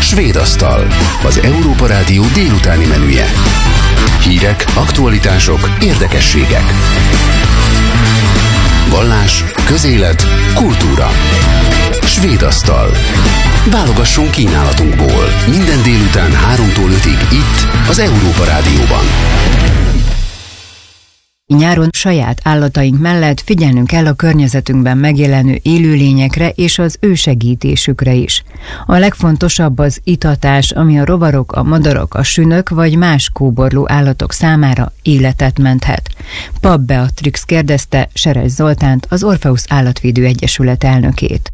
Svéd asztal, az Európa Rádió délutáni menüje. Hírek, aktualitások, érdekességek. Vallás, közélet, kultúra. Svéd asztal. Válogassunk kínálatunkból. Minden délután 3-tól 5-ig itt, az Európa Rádióban. Nyáron saját állataink mellett figyelnünk kell a környezetünkben megjelenő élőlényekre és az ő segítésükre is. A legfontosabb az itatás, ami a rovarok, a madarak, a sünök vagy más kóborló állatok számára életet menthet. Papp Beatrix kérdezte Seres Zoltánt, az Orpheus Állatvédő Egyesület elnökét.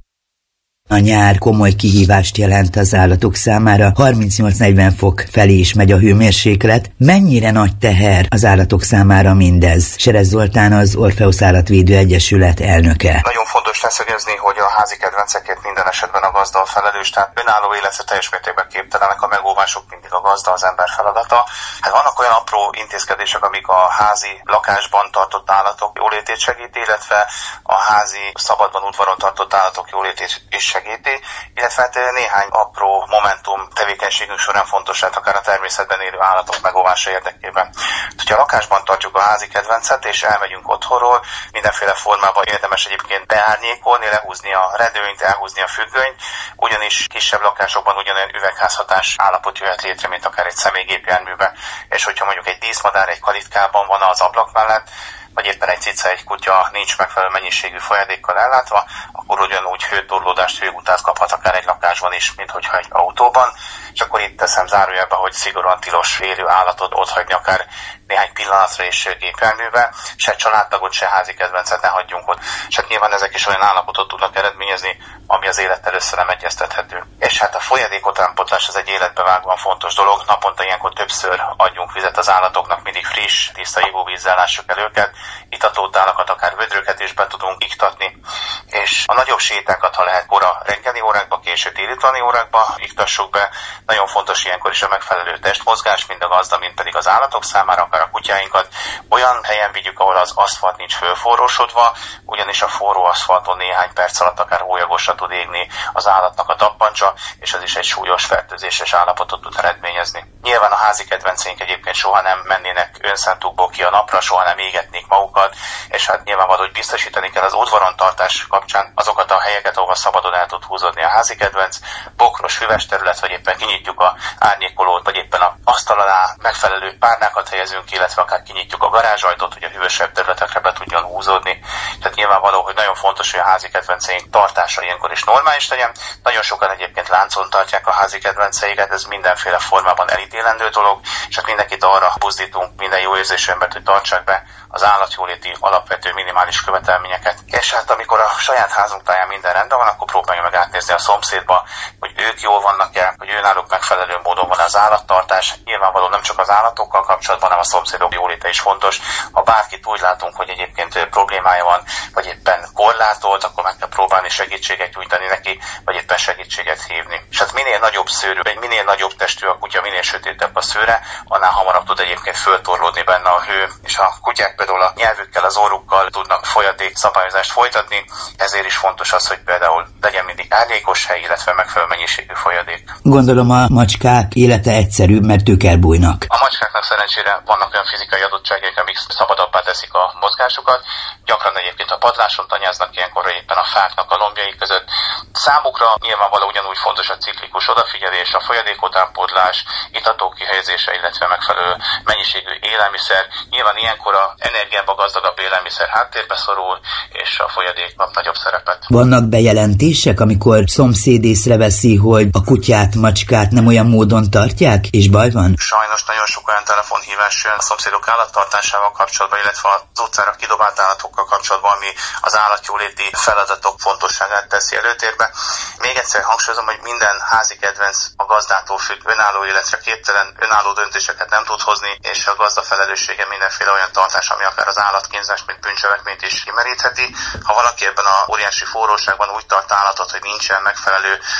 A nyár komoly kihívást jelent az állatok számára, 38-40 fok felé is megy a hőmérséklet. Mennyire nagy teher az állatok számára mindez? Seres Zoltán, az Orpheus Állatvédő Egyesület elnöke. Nagyon fontos leszögezni, hogy a házi kedvencekért minden esetben a gazda a felelős, tehát önálló életre teljes mértékben képtelenek, a megóvásuk mindig a gazda, az ember feladata. Hát vannak olyan apró intézkedések, amik a házi lakásban tartott állatok jólétét segíti, illetve a házi szabadban udvaron tartott állatok jólétét is segíti, illetve hát néhány apró momentum tevékenységünk során fontos lehet akár a természetben élő állatok megóvása érdekében. Ha a lakásban tartjuk a házi kedvencet és elmegyünk otthonról, mindenféle formában érdemes egyébként beárnyékolni, lehúzni a redőnyt, elhúzni a függönyt, ugyanis kisebb lakásokban ugyanolyan üvegházhatás állapot jöhet létre, mint akár egy személygépjárműben, és hogyha mondjuk egy díszmadár egy kalitkában van az ablak mellett, vagy éppen egy cica, egy kutya nincs megfelelő mennyiségű folyadékkal ellátva, akkor ugyanúgy hőtorlódást, hőutát kaphat akár egy lakásban is, mint hogyha egy autóban. És akkor itt teszem zárójelbe, hogy szigorúan tilos élő állatot otthagyni akár néhány pillanatra és gépjárműbe, se családtagot, se házi kedvencet ne hagyjunk ott. És hát nyilván ezek is olyan állapotot tudnak eredményezni, ami az élettel össze nem egyeztethető. És hát a folyadék utánpótlás az egy életbevágóan fontos dolog. Naponta ilyenkor többször adjunk vizet az állatoknak, mindig friss, tiszta ivóvízzel lássuk el őket, itatótálakat, akár vödröket is be tudunk iktatni. És a nagyobb sétákat, ha lehet, kora reggeli órákba, késő délutáni órákba iktassuk be. Nagyon fontos ilyenkor is a megfelelő testmozgás, mind a gazda, mind pedig az állatok számára, akár a kutyáinkat. Olyan helyen vigyük, ahol az aszfalt nincs fölforrósodva, ugyanis a forró aszfalton néhány perc alatt akár hólyagosra tud égni az állatnak a tappancsa, és az is egy súlyos fertőzéses állapotot tud eredményezni. Nyilván a házi kedvenceink egyébként soha nem mennének önszántukból ki a napra, soha nem égetnék magukat, és hát nyilvánvaló, hogy biztosítani kell az udvaron tartás kapcsán azokat a helyeket, ahol szabadon el tud húzódni a házi kedvenc, bokros, füves terület, vagy éppen kinyitjuk a árnyékolót, vagy éppen a asztal alá megfelelő párnákat helyezünk, illetve akár kinyitjuk a garázsajtót, hogy a hűvösebb területekre be tudjon húzódni. Tehát nyilvánvaló, hogy nagyon fontos, hogy a házi kedvenceink tartása ilyenkor is normális legyen. Nagyon sokan egyébként láncon tartják a házi kedvenceiket, ez mindenféle formában elítélendő dolog, és hát mindenkit arra buzdítunk, minden jó érzésű embert, hogy tartsák be az állatjóléti alapvető minimális követelményeket. És hát amikor a saját házunk táján minden rendben van, akkor próbálja meg átnézni a szomszédba, hogy ők jól vannak-e, hogy őnáluk megfelelő módon van az állattartás. Nyilvánvalóan nem csak az állatokkal kapcsolatban, hanem a szomszédok jóléte is fontos. Ha bárkit úgy látunk, hogy egyébként problémája van, vagy éppen korlátolt, akkor meg kell próbálni segítséget nyújtani neki, vagy éppen segítséget hívni. És hát minél nagyobb szőrű, vagy minél nagyobb testű a kutya, minél sötétebb a szőre, annál hamarabb tud egyébként föltorlódni benne a hő. És a kutyák például a nyelvükkel, az orrukkal tudnak folyadék szabályozást folytatni, ezért is fontos az, hogy például legyen mindig árnyékos hely, illetve megfelelő mennyiségű folyadék. Gondolom a macskák élete egyszerűbb, mert ők elbújnak. A macskáknak szerencsére vannak olyan fizikai adottságaik, amik szabadabbá teszik a mozgásukat. Gyakran egyébként a padláson tanyáznak ilyenkor éppen a fáknak a lombjai között. Számukra nyilvánvaló ugyanúgy fontos a ciklikus odafigyelés, a folyadék utánpótlás, itatók kihelyezése, illetve megfelelő mennyiségű élelmiszer. Nyilván ilyenkor a energiába gazdagabb élelmiszer háttérbe szorul, és a folyadék kap nagyobb szerepet. Vannak bejelentések, amikor szomszéd észreveszi, hogy a kutyát, macskát nem olyan módon tartják, és baj van? Sajnos nagyon sok olyan telefonhívás jön a szomszédok állattartásával kapcsolatban, illetve az utcára kidobált állatokkal kapcsolatban, ami az állatjóléti feladatok fontosságát teszi előtérbe. Még egyszer hangsúlyozom, hogy minden házi kedvenc a gazdától függ, önálló életre képtelen, önálló döntéseket nem tud hozni, és a gazda felelőssége mindenféle olyan tartás, ami akár az állatkínzást, mint bűncselekményt is kimerítheti. Ha valaki ebben a óriási forróságban úgy tart állatot, hogy nincsen megfelelő akár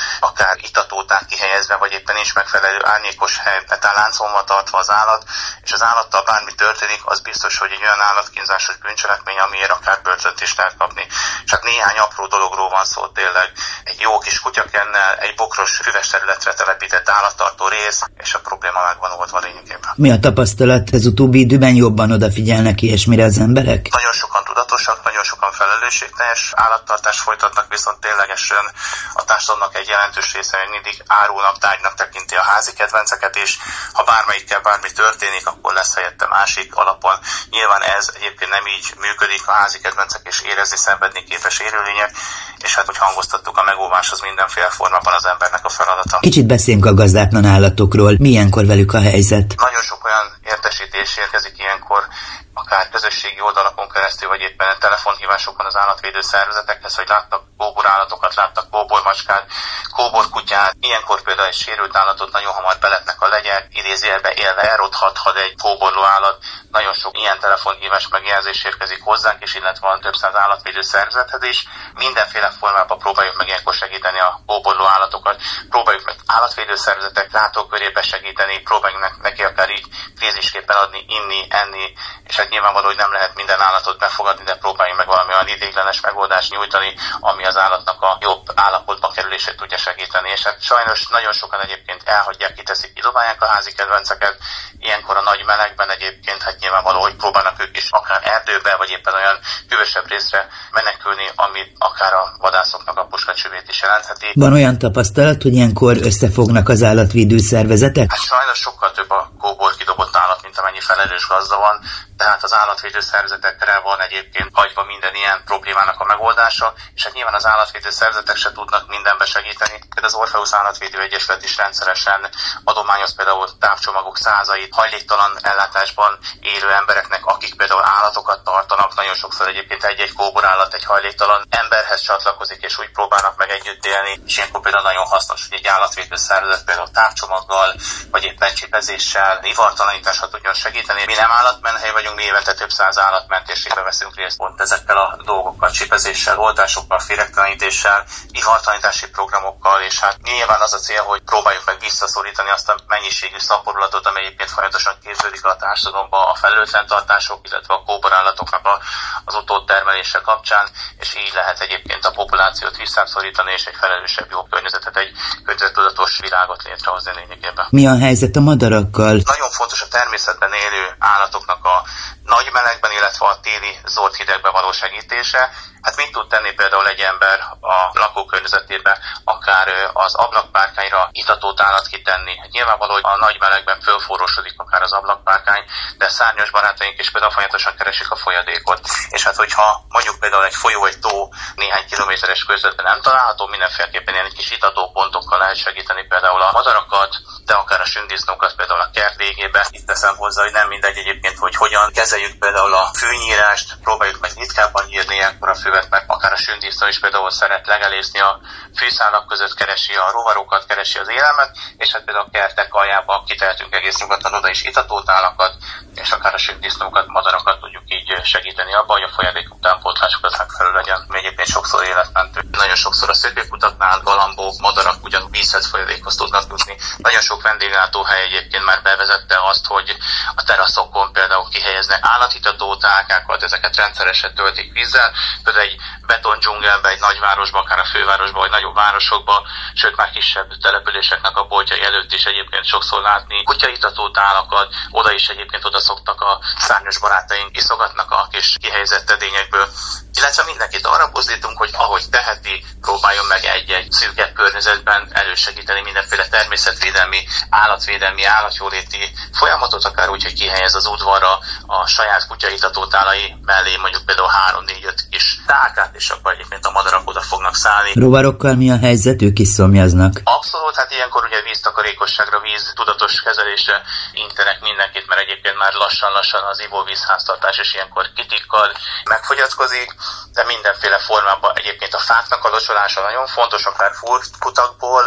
akár itatóták kihelyezve, vagy éppen nincs megfelelő árnyékos hely, láncon van tartva az állat, és az állattal bármi történik, az biztos, hogy egy olyan állatkínzásos bűncselekmény, amiért akár börtönt is lehet kapni. Csak néhány apró dologról van szó tényleg. Egy jó kis kutyakennel, egy bokros füves területre telepített állattartó rész, és a probléma meg van oldva lényegében. Mi a tapasztalat? Ez utóbbi időben jobban odafigyelnek ilyesmire az emberek? Nagyon sokan tudatosak, nagyon sokan felelősségteljes állattartást folytatnak, viszont ténylegesen a társadalomnak egy jelentős része még mindig árulnak, tárgynak tekinti a házi kedvenceket, és ha bármelyikkel bármi történik, akkor lesz helyette másik alapon. Nyilván ez egyébként nem így működik, a házi kedvencek és érezni, szenvedni képes élőlények, és hát hogy hangoztattuk, a megóvás az mindenféle formában az embernek a feladata. Kicsit beszéljünk a gazdátlan állatokról. Milyenkor velük a helyzet? Nagyon sok olyan értesítés érkezik ilyenkor, akár közösségi oldalakon keresztül, vagy éppen telefonhívásokon az állatvédő szervezetekhez, hogy láttak kóborállatokat, láttak kóbormacskát, kóborkutyát. Ilyenkor például egy sérült állatot nagyon hamar beletnek a legyek, idézőjelbe élve elrothadhat egy kóborló állat. Nagyon sok ilyen telefonhívás megjelzés érkezik hozzánk, és illetve van több száz állatvédő szervezethez is. Mindenféle formában próbáljuk meg ilyenkor segíteni a kóborló állatokat. Próbáljuk meg állatvédő szervezetek látókörébe segíteni, próbáljuk neki akár így krízisképpen adni, inni, enni, és hát nyilvánvaló, hogy nem lehet minden állatot befogadni, de próbáljunk meg valami olyan ideiglenes megoldást nyújtani, ami az állatnak a jobb állapotba kerülését tudja segíteni. És hát sajnos nagyon sokan egyébként elhagyják, kiteszik, kidobálják a házi kedvenceket. Ilyenkor a nagy melegben egyébként hát nyilvánvaló, hogy próbálnak ők is akár erdőbe, vagy éppen olyan hűvösebb részre menekülni, ami akár a vadászoknak a puskacsövét is jelentheti. Van olyan tapasztalat, hogy ilyenkor összefognak az állatvédő szervezetek? Hát sajnos sokkal több a kóbor kidobott állat, mint amennyi felelős gazda van. Tehát az állatvédő szervezetekre van egyébként hagyva minden ilyen problémának a megoldása, és hát nyilván az állatvédő szervezetek se tudnak mindenbe segíteni. Például az Orpheus Állatvédő Egyesület is rendszeresen adományoz például távcsomagok százait hajléktalan ellátásban élő embereknek, akik például állatokat tartanak. Nagyon sokszor egyébként egy-egy kóborállat egy hajléktalan emberhez csatlakozik, és úgy próbálnak meg együtt élni. És ilyenkor például nagyon hasznos, hogy egy állatvédő szervezet például távcsomaggal, vagy éppen csipezéssel, ivartalanítással tudjon segíteni. Mi nem állatmenhely vagyunk, mi évente több száz állatmentésségbe veszünk részt pont ezekkel a dolgokkal, csipezéssel, oltásokkal, féregtelenítéssel, ivartalanítási programokkal, és hát nyilván az a cél, hogy próbáljuk meg visszaszorítani azt a mennyiségű szaporulatot, amely egyébként folyamatosan képződik a társadalomba a felelőtlen tartások, illetve a kóborállatoknak az utódtermelése kapcsán, és így lehet egyébként a populációt visszaszorítani, és egy felelősebb, jobb környezetet, egy környezettudatos világot létrehozni lényegében. Mi a helyzet a madarakkal? Nagyon fontos a természetben élő állatoknak a nagy melegben, illetve a téli zord hidegben való segítése. Hát mit tud tenni például egy ember a lakókörnyezetében, akár az ablakpárkányra itatót állat kitenni. Hát nyilvánvaló, hogy a nagy melegben fölforrósodik akár az ablakpárkány, de szárnyas barátaink is például folyamatosan keresik a folyadékot. És hát hogyha mondjuk például egy folyó, egy tó néhány kilométeres körzetben nem található, mindenféleképpen ilyen kis itatópontokkal lehet segíteni például a madarakat, de akár a sündisznókat például a kert végébe. Itt teszem hozzá, hogy nem mindegy egyébként, hogy hogyan kezeljük például a fűnyírást, próbáljuk meg ritkábban nyírni ilyenkor a füvet, meg akár a sündisznó is például szeret legelészni a fűszálak között, keresi a rovarokat, keresi az élelmet, és hát például a kertek aljába kitehetünk egész nyugodtan oda is itatótálakat, és akár a sündisznókat, madarakat tudjuk így segíteni abban, hogy a folyadék utánpótlásokat megfelelő legyen. Még egyébként sokszor életmentő. Nagyon sokszor a szökőkutaknál galambok, madarak ugyan vízhez, folyadékhoz tudnak jutni. Nagyon sok vendéglátóhely egyébként már bevezette azt, hogy a teraszokon például kihelyeznek állatitatótálkákat, ezeket rendszeresen töltik vízzel, például egy betondzsungelbe, egy nagyvárosba, akár a fővárosba, vagy nagyobb városokba, sőt már kisebb településeknek a boltjai előtt is egyébként sokszor látni kutyaittatótálakat, oda is egyébként oda szoktak a szárnyas barátaink, iszogatnak a kis kihelyezett edényekből, illetve mindenkit arra buzdítunk, hogy ahogy teheti, próbáljon meg egy-egy szűkebb környezetben elősegíteni mindenféle természetvédelmi, állatvédelmi, állatjóléti folyamatot, akár úgy, hogy kihelyez az udvarra a saját kutyaittatótálai mellé mondjuk például 3-4-5 kis tálkát, és akkor egyébként a madarak oda fognak szállni. Rovarokkal mi a helyzet? Ők is szomjaznak? Abszolút, hát ilyenkor ugye víztakarékosságra, víz tudatos kezelésre intenek mindenkit, mert egyébként már lassan-lassan az ivóvízháztartás is ilyenkor kitikkad, megfogyatkozik, de mindenféle formában egyébként a fáknak a locsolása nagyon fontos, akár furtkutakból,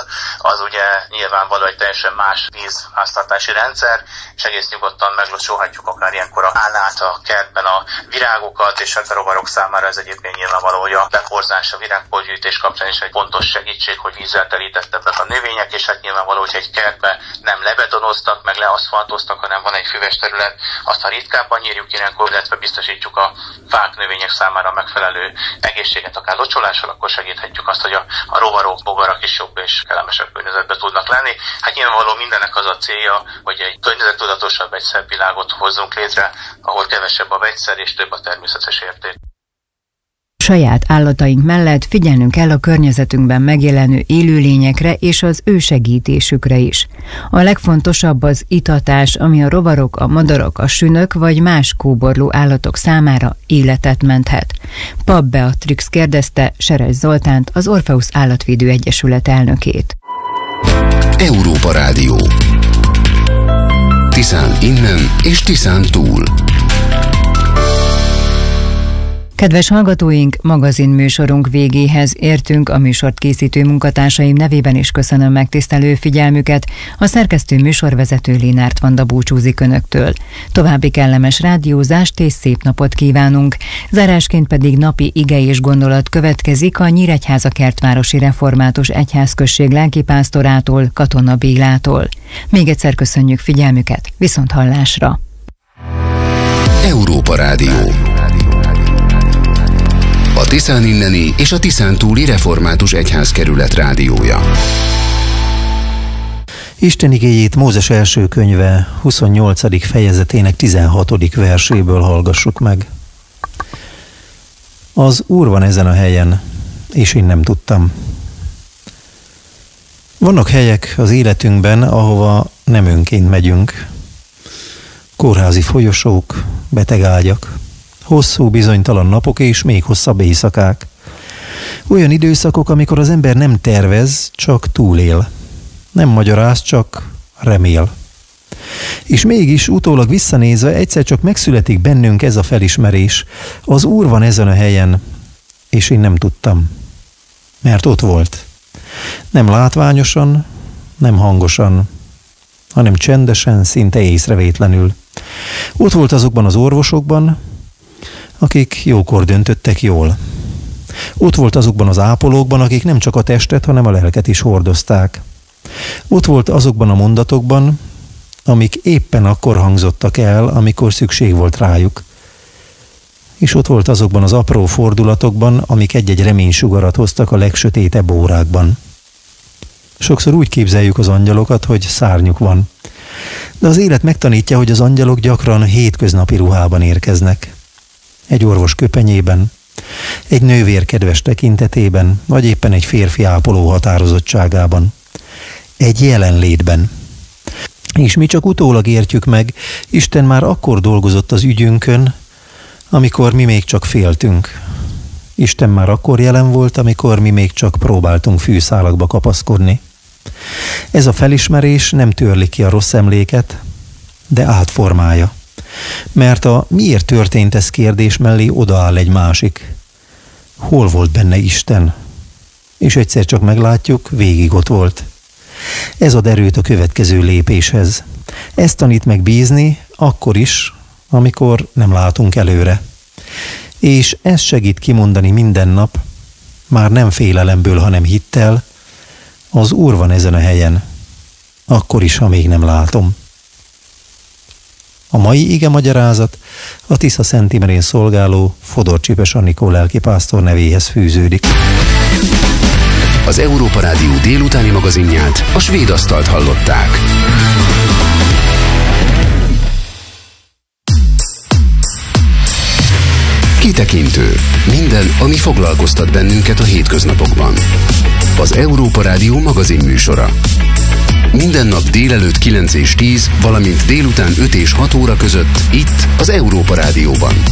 az ugye nyilvánvaló egy teljesen más vízháztartási rendszer, és egész nyugodtan meglocsolhatjuk akár ilyenkor a állát a kertben a virágokat, és hát a rovarok számára ez egyébként nyilvánvaló, hogy a beporzás, a virágporgyűjtés kapcsán is egy fontos segítség, hogy vízzel terítettebbek a növények, és hát nyilvánvaló, hogy egy kertbe nem lebetonoztak, meg leaszfaltoztak, hanem van egy füves terület, azt ha ritkábban nyírjuk ilyenkor, illetve biztosítjuk a fák, növények számára megfelelő egészséget, akár locsolással, akkor segíthetjük azt, hogy a rovarok, bogarak is jobb és kellemesebb környezetben tudnak lenni. Hát nyilvánvaló mindennek az a célja, hogy egy környezettudatosabb, egy szebb világot hozzunk létre, ahol kevesebb a vegyszer és több a természetes érték. Saját állataink mellett figyelnünk kell a környezetünkben megjelenő élőlényekre és az ő segítésükre is. A legfontosabb az itatás, ami a rovarok, a madarak, a sünök vagy más kóborló állatok számára életet menthet. Papp Beatrix kérdezte Seres Zoltánt, az Orpheus Állatvédő Egyesület elnökét. Európa Rádió. Tiszán innen és Tiszán túl. Kedves hallgatóink, magazinműsorunk végéhez értünk, a műsort készítő munkatársaim nevében is köszönöm megtisztelő figyelmüket. A szerkesztő műsorvezető Lénárt Vanda búcsúzik önöktől. További kellemes rádiózást és szép napot kívánunk. Zárásként pedig napi ige és gondolat következik a Nyíregyháza Kertvárosi Református Egyházközség lelkipásztorától, Katona Bélától. Még egyszer köszönjük figyelmüket, viszonthallásra! Európa Rádió. A Tiszán inneni és a Tiszán túli Református Egyházkerület rádiója. Isten igéjét Mózes első könyve 28. fejezetének 16. verséből hallgassuk meg. Az Úr van ezen a helyen, és én nem tudtam. Vannak helyek az életünkben, ahova nem önként megyünk. Kórházi folyosók, betegágyak, hosszú, bizonytalan napok és még hosszabb éjszakák. Olyan időszakok, amikor az ember nem tervez, csak túlél. Nem magyaráz, csak remél. És mégis utólag visszanézve egyszer csak megszületik bennünk ez a felismerés. Az Úr van ezen a helyen, és én nem tudtam. Mert ott volt. Nem látványosan, nem hangosan, hanem csendesen, szinte észrevétlenül. Ott volt azokban az orvosokban, akik jókor döntöttek jól. Ott volt azokban az ápolókban, akik nem csak a testet, hanem a lelket is hordozták. Ott volt azokban a mondatokban, amik éppen akkor hangzottak el, amikor szükség volt rájuk. És ott volt azokban az apró fordulatokban, amik egy-egy reménysugarat hoztak a legsötétebb órákban. Sokszor úgy képzeljük az angyalokat, hogy szárnyuk van. De az élet megtanítja, hogy az angyalok gyakran hétköznapi ruhában érkeznek. Egy orvos köpenyében, egy nővér kedves tekintetében, vagy éppen egy férfi ápoló határozottságában. Egy jelenlétben. És mi csak utólag értjük meg, Isten már akkor dolgozott az ügyünkön, amikor mi még csak féltünk. Isten már akkor jelen volt, amikor mi még csak próbáltunk fűszálakba kapaszkodni. Ez a felismerés nem törli ki a rossz emléket, de átformálja. Mert a miért történt ez kérdés mellé odaáll egy másik. Hol volt benne Isten? És egyszer csak meglátjuk, végig ott volt. Ez ad erőt a következő lépéshez. Ezt tanít meg bízni akkor is, amikor nem látunk előre. És ez segít kimondani minden nap, már nem félelemből, hanem hittel, az Úr van ezen a helyen, akkor is, ha még nem látom. A mai ige magyarázat a Tisza Szent Imrén szolgáló Fodor Csipes Anikó lelkipásztor nevéhez fűződik. Az Európa Rádió délutáni magazinját, a Svéd Asztalt hallották. Kitekintő. Minden, ami foglalkoztat bennünket a hétköznapokban. Az Európa Rádió magazinműsora. Minden nap délelőtt 9 és 10, valamint délután 5 és 6 óra között itt az Európa Rádióban.